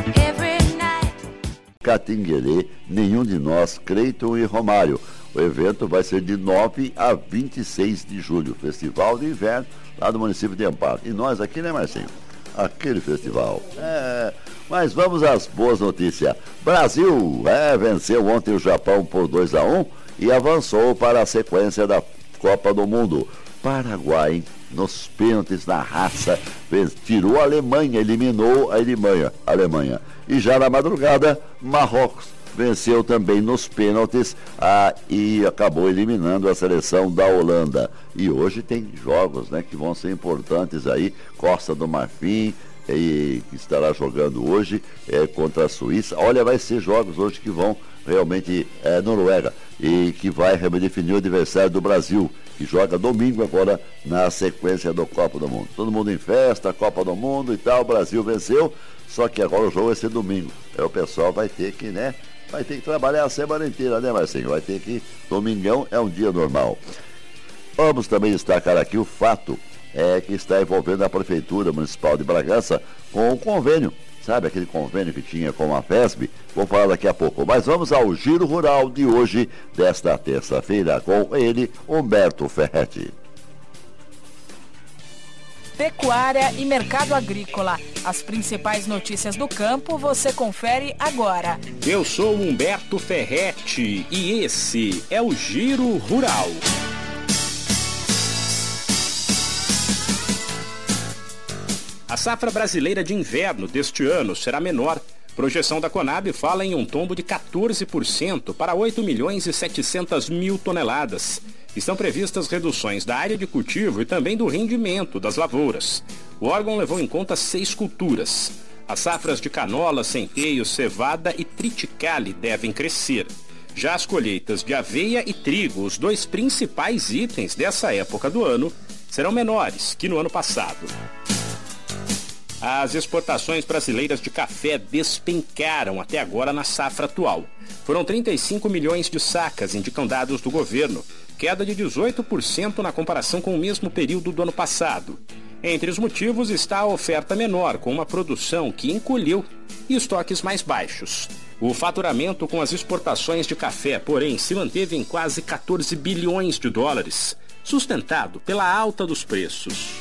Catinguelê, nenhum de nós, Cleiton e Romário. O evento vai ser de 9 a 26 de julho, Festival de Inverno, lá do município de Amparo. E nós aqui, né, Marcinho? Aquele festival. Mas vamos às boas notícias. Brasil venceu ontem o Japão por 2-1 e avançou para a sequência da Copa do Mundo. Paraguai, nos pênaltis na raça, tirou a Alemanha, eliminou a Alemanha. E já na madrugada, Marrocos venceu também nos pênaltis e acabou eliminando a seleção da Holanda. E hoje tem jogos, né, que vão ser importantes aí. Costa do Marfim, que estará jogando hoje contra a Suíça. Olha, vai ser jogos hoje que vão realmente Noruega, e que vai definir o adversário do Brasil, que joga domingo agora na sequência do Copa do Mundo. Todo mundo em festa, Copa do Mundo e tal, o Brasil venceu, só que agora o jogo vai ser domingo. Aí o pessoal vai ter que, vai ter que trabalhar a semana inteira, né, Marcinho? Vai ter que, domingão é um dia normal. Vamos também destacar aqui o fato que está envolvendo a Prefeitura Municipal de Bragança com o convênio. Sabe aquele convênio que tinha com a FESB? Vou falar daqui a pouco. Mas vamos ao Giro Rural de hoje, desta terça-feira, com ele, Humberto Ferretti. Pecuária e mercado agrícola. As principais notícias do campo você confere agora. Eu sou Humberto Ferretti e esse é o Giro Rural. A safra brasileira de inverno deste ano será menor. Projeção da Conab fala em um tombo de 14% para 8.700.000 toneladas. Estão previstas reduções da área de cultivo e também do rendimento das lavouras. O órgão levou em conta 6 culturas. As safras de canola, centeio, cevada e triticale devem crescer. Já as colheitas de aveia e trigo, os 2 principais itens dessa época do ano, serão menores que no ano passado. As exportações brasileiras de café despencaram até agora na safra atual. Foram 35 milhões de sacas, indicam dados do governo, queda de 18% na comparação com o mesmo período do ano passado. Entre os motivos está a oferta menor, com uma produção que encolheu, e estoques mais baixos. O faturamento com as exportações de café, porém, se manteve em quase 14 bilhões de dólares, sustentado pela alta dos preços.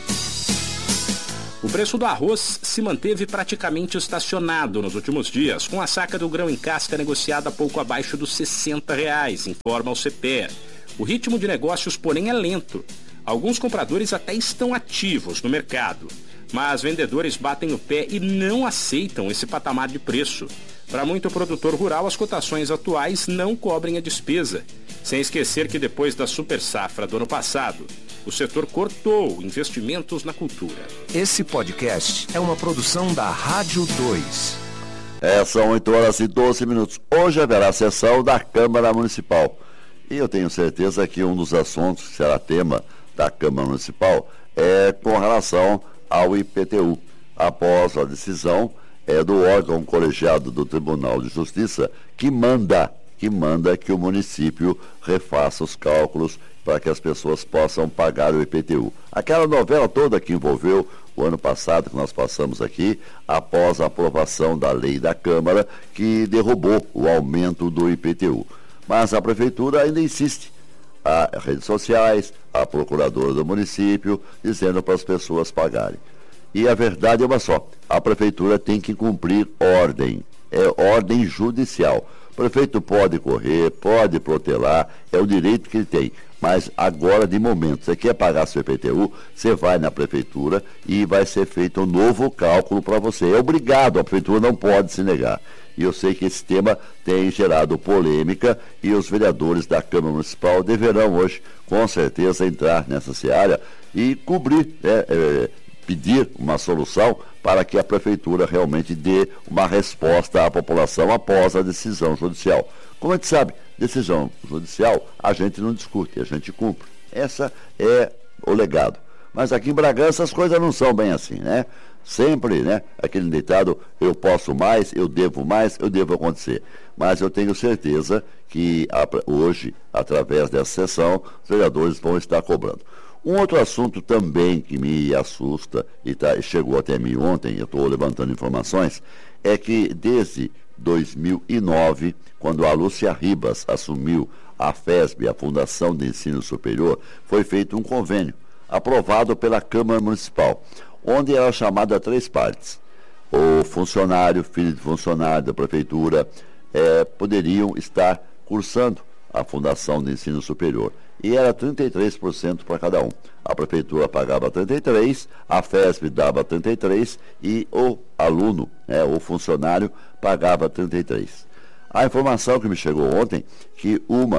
O preço do arroz se manteve praticamente estacionado nos últimos dias, com a saca do grão em casca negociada pouco abaixo dos R$ 60, informa o CPE. O ritmo de negócios, porém, é lento. Alguns compradores até estão ativos no mercado, mas vendedores batem o pé e não aceitam esse patamar de preço. Para muito produtor rural, as cotações atuais não cobrem a despesa. Sem esquecer que depois da super safra do ano passado, o setor cortou investimentos na cultura. Esse podcast é uma produção da Rádio 2. São 8h12. Hoje haverá sessão da Câmara Municipal. E eu tenho certeza que um dos assuntos que será tema da Câmara Municipal é com relação ao IPTU. Após a decisão do órgão colegiado do Tribunal de Justiça que manda que o município refaça os cálculos para que as pessoas possam pagar o IPTU. Aquela novela toda que envolveu o ano passado, que nós passamos aqui, após a aprovação da lei da Câmara, que derrubou o aumento do IPTU. Mas a Prefeitura ainda insiste. As redes sociais, a procuradora do município, dizendo para as pessoas pagarem. E a verdade é uma só, a Prefeitura tem que cumprir ordem, ordem judicial. O prefeito pode correr, pode protelar, é o direito que ele tem. Mas agora, de momento, você quer pagar seu IPTU, você vai na prefeitura e vai ser feito um novo cálculo para você. É obrigado, a prefeitura não pode se negar. E eu sei que esse tema tem gerado polêmica e os vereadores da Câmara Municipal deverão hoje, com certeza, entrar nessa seara e cobrir, pedir uma solução para que a prefeitura realmente dê uma resposta à população após a decisão judicial. Como a gente sabe, decisão judicial a gente não discute, a gente cumpre. Essa é o legado. Mas aqui em Bragança as coisas não são bem assim, né? Sempre, né? Aquele ditado, eu posso mais, eu devo acontecer. Mas eu tenho certeza que hoje, através dessa sessão, os vereadores vão estar cobrando. Um outro assunto também que me assusta e chegou até mim ontem, eu estou levantando informações, é que desde 2009, quando a Lúcia Ribas assumiu a FESB, a Fundação de Ensino Superior, foi feito um convênio aprovado pela Câmara Municipal, onde era chamado a 3 partes. O funcionário, filho de funcionário da Prefeitura, poderiam estar cursando a Fundação de Ensino Superior. E era 33% para cada um. A Prefeitura pagava 33%, a FESB dava 33% e o aluno, o funcionário, pagava 33%. A informação que me chegou ontem, que um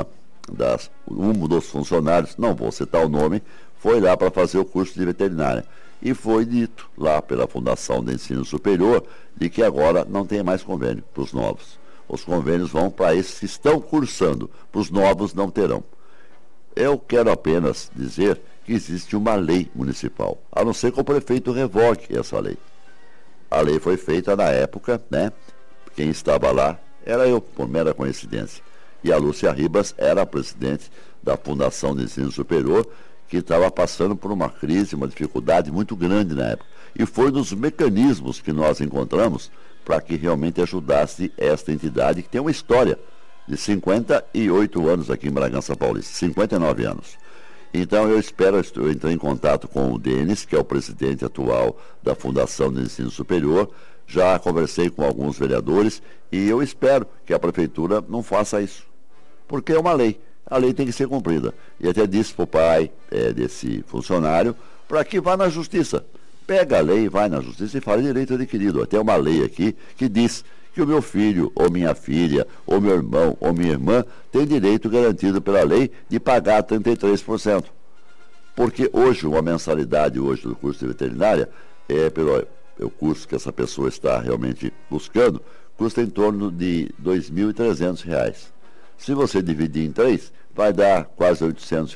dos funcionários, não vou citar o nome, foi lá para fazer o curso de veterinária. E foi dito lá pela Fundação de Ensino Superior de que agora não tem mais convênio para os novos. Os convênios vão para esses que estão cursando, para os novos não terão. Eu quero apenas dizer que existe uma lei municipal, a não ser que o prefeito revogue essa lei. A lei foi feita na época, quem estava lá era eu, por mera coincidência. E a Lúcia Ribas era a presidente da Fundação de Ensino Superior, que estava passando por uma crise, uma dificuldade muito grande na época. E foi dos mecanismos que nós encontramos para que realmente ajudasse esta entidade, que tem uma história de 58 anos aqui em Bragança Paulista, 59 anos. Então eu entrei em contato com o Denis, que é o presidente atual da Fundação de Ensino Superior, já conversei com alguns vereadores e eu espero que a Prefeitura não faça isso, porque é uma lei, a lei tem que ser cumprida. E até disse para o pai desse funcionário para que vá na Justiça. Pega a lei, vai na Justiça e fala direito adquirido. Até uma lei aqui que diz que o meu filho, ou minha filha, ou meu irmão, ou minha irmã, tem direito garantido pela lei de pagar 33%. Porque hoje, uma mensalidade hoje do curso de veterinária, pelo curso que essa pessoa está realmente buscando, custa em torno de R$ 2.300. Se você dividir em 3, vai dar quase R$ 800.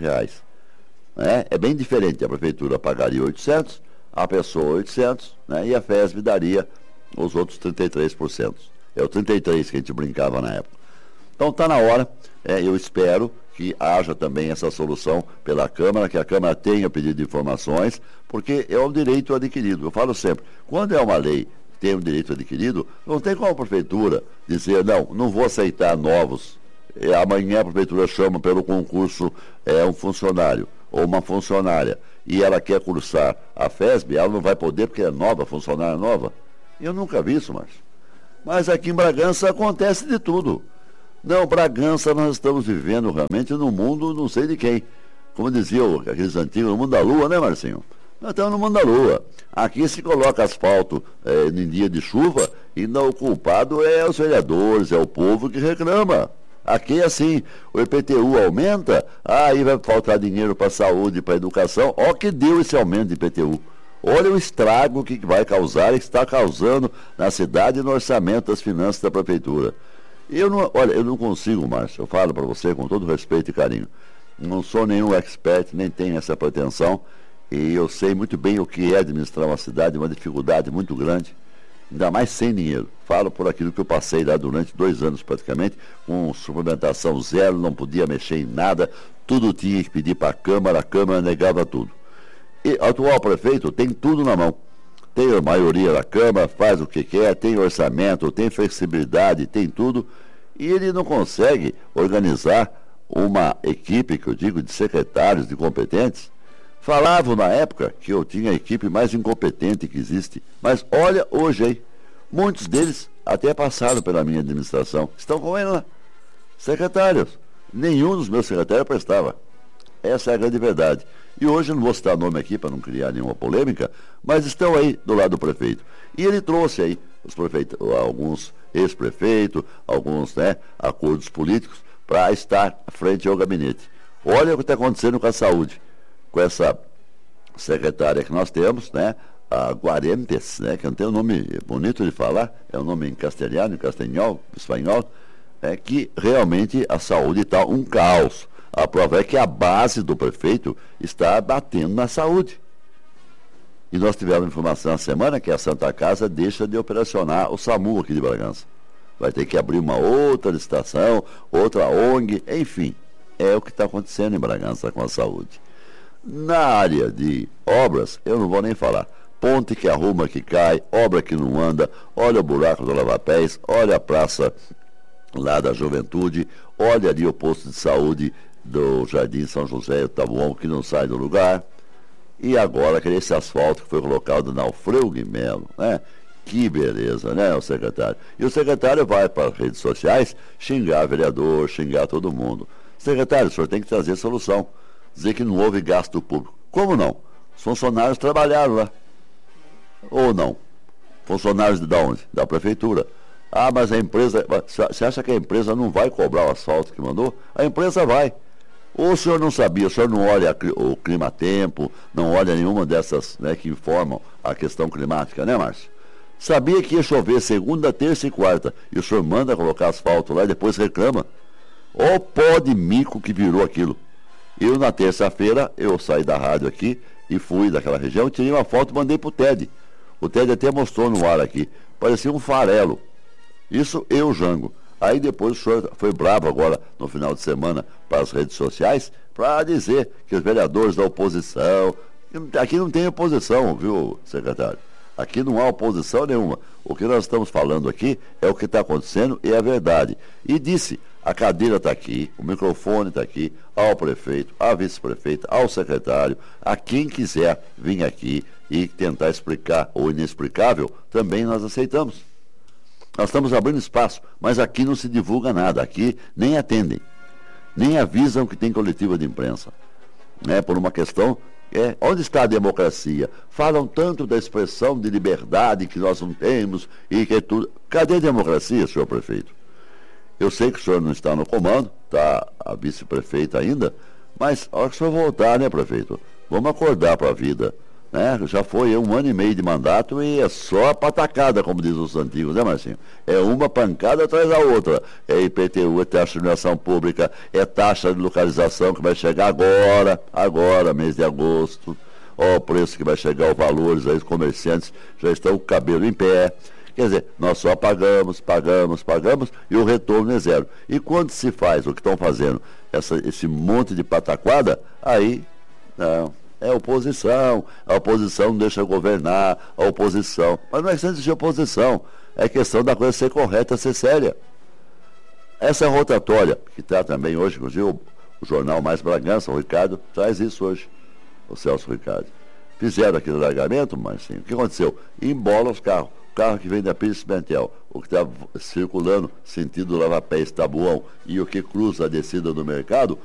É bem diferente, a Prefeitura pagaria 800, a pessoa 800, e a FESB daria os outros 33%. É o 33% que a gente brincava na época. Então está na hora, eu espero que haja também essa solução pela Câmara, que a Câmara tenha pedido informações, porque é um direito adquirido. Eu falo sempre, quando é uma lei que tem um direito adquirido, não tem como a Prefeitura dizer, não vou aceitar novos. Amanhã a Prefeitura chama pelo concurso um funcionário ou uma funcionária e ela quer cursar a FESB, ela não vai poder porque é nova, funcionária nova. Eu nunca vi isso, mas aqui em Bragança acontece de tudo. Não, Bragança nós estamos vivendo realmente num mundo não sei de quem. Como diziam aqueles antigos, no mundo da lua, né, Marcinho? Nós estamos no mundo da lua. Aqui se coloca asfalto em dia de chuva e não, o culpado é os vereadores, é o povo que reclama. Aqui é assim, o IPTU aumenta, aí vai faltar dinheiro para a saúde, para a educação. Ó que deu esse aumento de IPTU. Olha o estrago que vai causar e que está causando na cidade e no orçamento das finanças da Prefeitura. Eu não consigo, Márcio, eu falo para você com todo respeito e carinho. Não sou nenhum expert, nem tenho essa pretensão, e eu sei muito bem o que é administrar uma cidade, uma dificuldade muito grande, ainda mais sem dinheiro. Falo por aquilo que eu passei lá durante 2 anos praticamente, com suplementação zero, não podia mexer em nada, tudo tinha que pedir para a Câmara negava tudo. E o atual prefeito tem tudo na mão. Tem a maioria da Câmara, faz o que quer, tem orçamento, tem flexibilidade, tem tudo, e ele não consegue organizar uma equipe, que eu digo, de secretários, de competentes. Falavam na época que eu tinha a equipe mais incompetente que existe, mas olha hoje aí, muitos deles até passaram pela minha administração, estão com ele lá, secretários. Nenhum dos meus secretários prestava. Essa é a grande verdade. E hoje eu não vou citar nome aqui para não criar nenhuma polêmica, mas estão aí do lado do prefeito. E ele trouxe aí os prefeitos, alguns ex-prefeitos, alguns acordos políticos para estar à frente ao gabinete. Olha o que está acontecendo com a saúde, com essa secretária que nós temos, a Guarentes, que não tem um nome bonito de falar, é um nome em castelhano, em castelhol, espanhol, que realmente a saúde está um caos. A prova é que a base do prefeito está batendo na saúde. E nós tivemos informação na semana que a Santa Casa deixa de operacionar o SAMU aqui de Bragança. Vai ter que abrir uma outra licitação, outra ONG, enfim. É o que está acontecendo em Bragança com a saúde. Na área de obras, eu não vou nem falar. Ponte que arruma, que cai, obra que não anda, olha o buraco do Lava-Pés, olha a praça lá da Juventude, olha ali o posto de saúde do Jardim São José e o Tabuão, que não sai do lugar. E agora, esse asfalto que foi colocado na Alfredo Guimelo, né? Que beleza, né, o secretário? E o secretário vai para as redes sociais xingar vereador, xingar todo mundo. Secretário, o senhor tem que trazer solução. Dizer que não houve gasto público. Como não? Os funcionários trabalharam lá. Ou não? Funcionários de onde? Da prefeitura. Ah, mas a empresa... Você acha que a empresa não vai cobrar o asfalto que mandou? A empresa vai. Ou o senhor não sabia, o senhor não olha o clima-tempo, não olha nenhuma dessas, né, que informam a questão climática, né, Márcio? Sabia que ia chover segunda, terça e quarta, e o senhor manda colocar asfalto lá e depois reclama. Ó pó de mico que virou aquilo. Eu, na terça-feira, eu saí da rádio aqui e fui daquela região, tirei uma foto e mandei pro TED. O TED até mostrou no ar aqui. Parecia um farelo. Isso eu, Jango. Aí depois o senhor foi bravo agora, no final de semana, para as redes sociais, para dizer que os vereadores da oposição... Aqui não tem oposição, viu, secretário? Aqui não há oposição nenhuma. O que nós estamos falando aqui é o que está acontecendo e é verdade. E disse, a cadeira está aqui, o microfone está aqui, ao prefeito, à vice-prefeita, ao secretário, a quem quiser vir aqui e tentar explicar o inexplicável, também nós aceitamos. Nós estamos abrindo espaço, mas aqui não se divulga nada, aqui nem atendem, nem avisam que tem coletiva de imprensa, né, por uma questão... onde está a democracia? Falam tanto da expressão de liberdade que nós não temos e que é tudo. Cadê a democracia, senhor prefeito? Eu sei que o senhor não está no comando, está a vice-prefeita ainda, mas a hora que o senhor voltar, né, prefeito? Vamos acordar para a vida, né? Já foi 1 ano e meio de mandato e é só patacada, como diz os antigos, né, Marcinho? É uma pancada atrás da outra. É IPTU, é taxa de iluminação pública, é taxa de localização que vai chegar agora, mês de agosto. Ó, o preço que vai chegar, os valores, aí os comerciantes já estão com o cabelo em pé. Quer dizer, nós só pagamos e o retorno é zero. E quando se faz o que estão fazendo, esse monte de pataquada, aí, não. É oposição, a oposição não deixa governar, a oposição. Mas não é questão de oposição, é questão da coisa ser correta, ser séria. Essa rotatória, que está também hoje, inclusive o jornal Mais Bragança, o Ricardo, traz isso hoje, o Celso Ricardo. Fizeram aquele largamento, mas sim, o que aconteceu? Embola os carros. O carro que vem da Pires Pimentel, o que está circulando sentido Lava-Pés, Tabuão, e o que cruza a descida do mercado,